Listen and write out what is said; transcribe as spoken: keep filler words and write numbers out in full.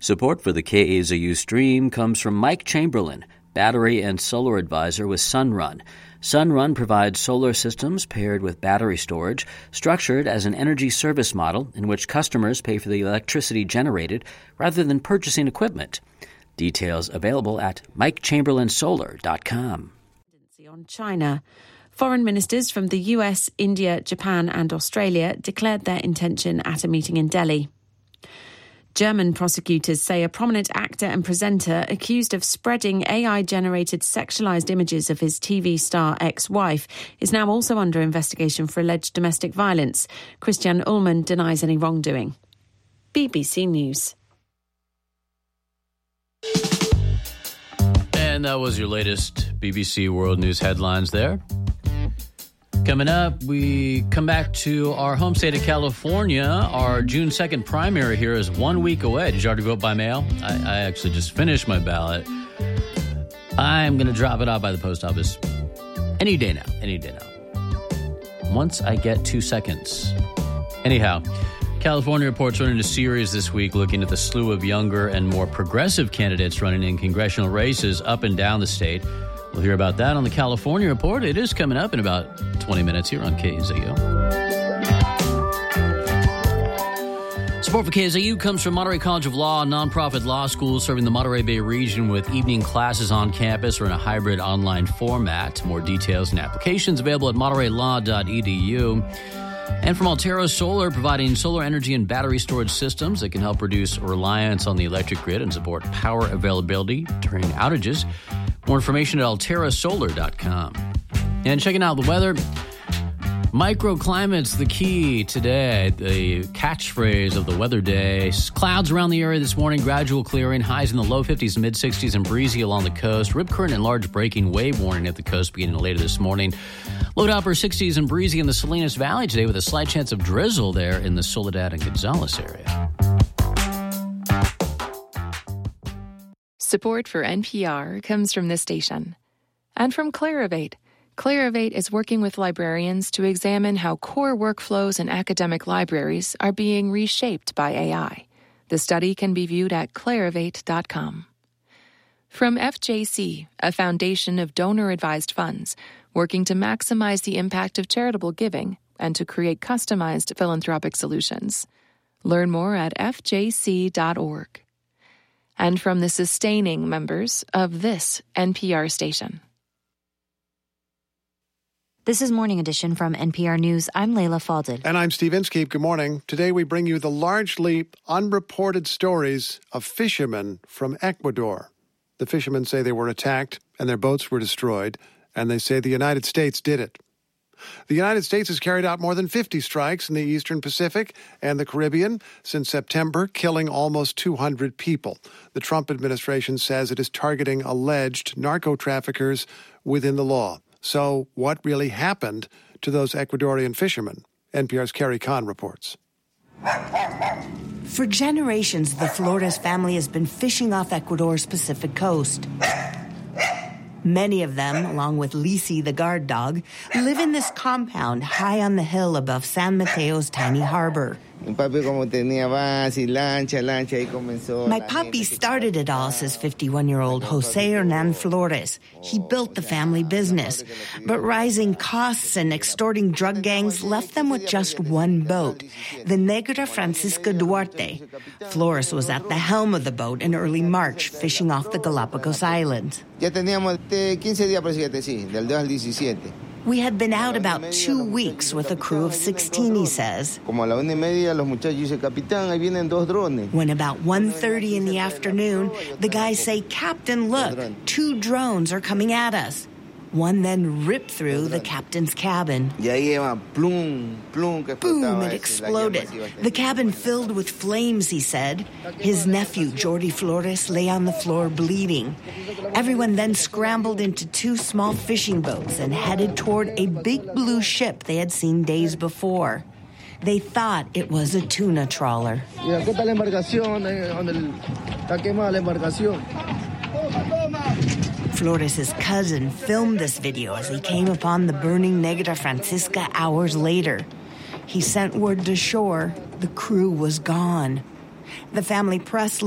Support for the K A Z U stream comes from Mike Chamberlain, battery and solar advisor with Sunrun. Sunrun provides solar systems paired with battery storage, structured as an energy service model in which customers pay for the electricity generated rather than purchasing equipment. Details available at mike chamberlain solar dot com. On China. Foreign ministers from the U S, India, Japan and Australia declared their intention at a meeting in Delhi. German prosecutors say a prominent actor and presenter accused of spreading A I-generated sexualized images of his T V star ex-wife is now also under investigation for alleged domestic violence. Christian Ullmann denies any wrongdoing. B B C News. And that was your latest B B C World News headlines there. Coming up, we come back to our home state of California. Our June second primary here is one week away. Did you already vote by mail? I, I actually just finished my ballot. I'm going to drop it off by the post office any day now. Any day now. Once I get two seconds. Anyhow, California Report's running a series this week looking at the slew of younger and more progressive candidates running in congressional races up and down the state. We'll hear about that on the California Report. It is coming up in about twenty minutes here on K Z U. Support for K Z U comes from Monterey College of Law, a nonprofit law school serving the Monterey Bay region with evening classes on campus or in a hybrid online format. More details and applications available at monterey law dot e d u. And from Altera Solar, providing solar energy and battery storage systems that can help reduce reliance on the electric grid and support power availability during outages. More information at altera solar dot com. And checking out the weather, microclimate's the key today. The catchphrase of the weather day. Clouds around the area this morning, gradual clearing, highs in the low fifties and mid sixties and breezy along the coast. Rip current and large breaking wave warning at the coast beginning later this morning. Low to upper sixties and breezy in the Salinas Valley today with a slight chance of drizzle there in the Soledad and Gonzales area. Support for N P R comes from this station and from Clarivate. Clarivate is working with librarians to examine how core workflows in academic libraries are being reshaped by A I. The study can be viewed at clarivate dot com. From F J C, a foundation of donor-advised funds working to maximize the impact of charitable giving and to create customized philanthropic solutions. Learn more at f j c dot org. And from the sustaining members of this N P R station. This is Morning Edition from N P R News. I'm Layla Falded. And I'm Steve Inskeep. Good morning. Today we bring you the largely unreported stories of fishermen from Ecuador. The fishermen say they were attacked and their boats were destroyed, and they say the United States did it. The United States has carried out more than fifty strikes in the Eastern Pacific and the Caribbean since September, killing almost two hundred people. The Trump administration says it is targeting alleged narco-traffickers within the law. So what really happened to those Ecuadorian fishermen? N P R's Carrie Kahn reports. For generations, the Flores family has been fishing off Ecuador's Pacific coast. Many of them, along with Lisi, the guard dog, live in this compound high on the hill above San Mateo's tiny harbor. My puppy started it all, says fifty-one-year-old Jose Hernan Flores. He built the family business. But rising costs and extorting drug gangs left them with just one boat, the Negra Francisca Duarte. Flores was at the helm of the boat in early March, fishing off the Galapagos Islands. We had been out about two weeks with a crew of sixteen, he says. When about one thirty in the afternoon, the guys say, "Captain, look, two drones are coming at us." One then ripped through the captain's cabin. Boom, it exploded. The cabin filled with flames, he said. His nephew, Jordi Flores, lay on the floor bleeding. Everyone then scrambled into two small fishing boats and headed toward a big blue ship they had seen days before. They thought it was a tuna trawler. Flores' cousin filmed this video as he came upon the burning Negra Francisca hours later. He sent word to shore the crew was gone. The family press